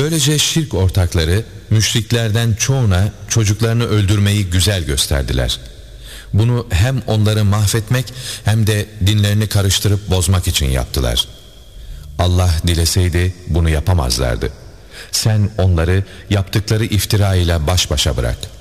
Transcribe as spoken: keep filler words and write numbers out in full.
Böylece şirk ortakları müşriklerden çoğuna çocuklarını öldürmeyi güzel gösterdiler. Bunu hem onları mahvetmek hem de dinlerini karıştırıp bozmak için yaptılar. Allah dileseydi bunu yapamazlardı. Sen onları yaptıkları iftira ile baş başa bırak.